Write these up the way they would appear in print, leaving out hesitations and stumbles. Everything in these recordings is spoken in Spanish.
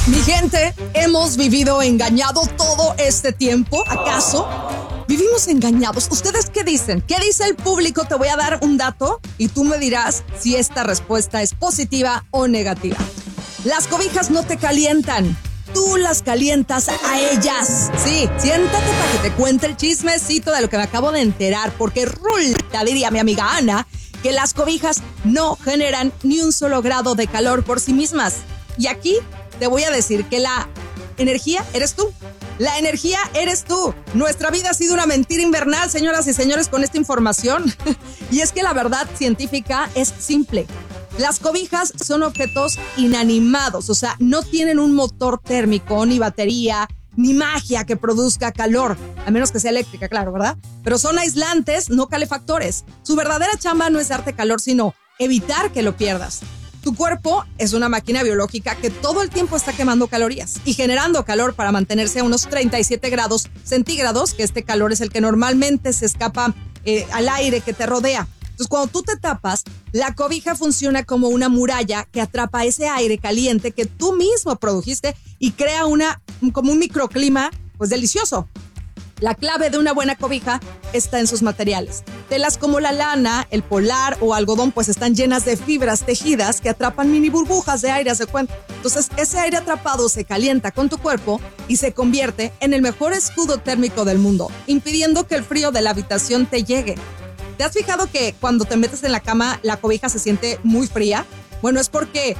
Mi gente, hemos vivido engañados todo este tiempo. ¿Acaso vivimos engañados? ¿Ustedes qué dicen? ¿Qué dice el público? Te voy a dar un dato y tú me dirás si esta respuesta es positiva o negativa. Las cobijas no te calientan. Tú las calientas a ellas. Sí, siéntate para que te cuente el chismecito de lo que me acabo de enterar, porque resulta, diría mi amiga Ana, que las cobijas no generan ni un solo grado de calor por sí mismas. Y aquí te voy a decir que la energía eres tú. La energía eres tú. Nuestra vida ha sido una mentira invernal, señoras y señores, con esta información. Y es que la verdad científica es simple. Las cobijas son objetos inanimados, o sea, no tienen un motor térmico, ni batería, ni magia que produzca calor, a menos que sea eléctrica, claro, ¿verdad? Pero son aislantes, no calefactores. Su verdadera chamba no es darte calor, sino evitar que lo pierdas. Tu cuerpo es una máquina biológica que todo el tiempo está quemando calorías y generando calor para mantenerse a unos 37 grados centígrados, que este calor es el que normalmente se escapa al aire que te rodea. Entonces, cuando tú te tapas, la cobija funciona como una muralla que atrapa ese aire caliente que tú mismo produjiste y crea como un microclima, pues delicioso. La clave de una buena cobija está en sus materiales. Telas como la lana, el polar o algodón, pues están llenas de fibras tejidas que atrapan mini burbujas de aire, ¿se cuenta? Entonces, ese aire atrapado se calienta con tu cuerpo y se convierte en el mejor escudo térmico del mundo, impidiendo que el frío de la habitación te llegue. ¿Te has fijado que cuando te metes en la cama la cobija se siente muy fría? Bueno, es porque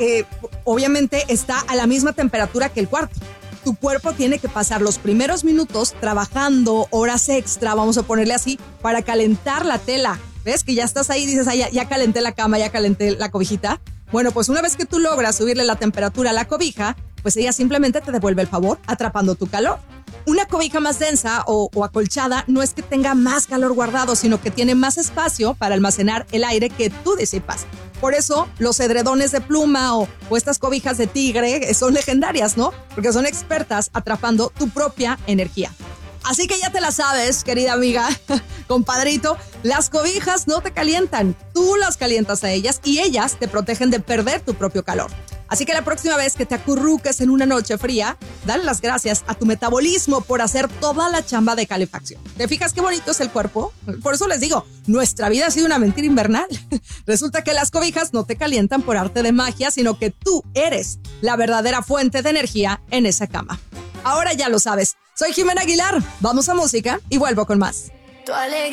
obviamente está a la misma temperatura que el cuarto. Tu cuerpo tiene que pasar los primeros minutos trabajando, horas extra, vamos a ponerle así, para calentar la tela. ¿Ves? Que ya estás ahí y dices, ya calenté la cama, ya calenté la cobijita. Bueno, pues una vez que tú logras subirle la temperatura a la cobija, pues ella simplemente te devuelve el favor atrapando tu calor. Una cobija más densa o acolchada no es que tenga más calor guardado, sino que tiene más espacio para almacenar el aire que tú disipas. Por eso los edredones de pluma o estas cobijas de tigre son legendarias, ¿no? Porque son expertas atrapando tu propia energía. Así que ya te la sabes, querida amiga, compadrito, las cobijas no te calientan, tú las calientas a ellas y ellas te protegen de perder tu propio calor. Así que la próxima vez que te acurruques en una noche fría, dale las gracias a tu metabolismo por hacer toda la chamba de calefacción. ¿Te fijas qué bonito es el cuerpo? Por eso les digo, nuestra vida ha sido una mentira invernal. Resulta que las cobijas no te calientan por arte de magia, sino que tú eres la verdadera fuente de energía en esa cama. Ahora ya lo sabes. Soy Jimena Aguilar. Vamos a música y vuelvo con más.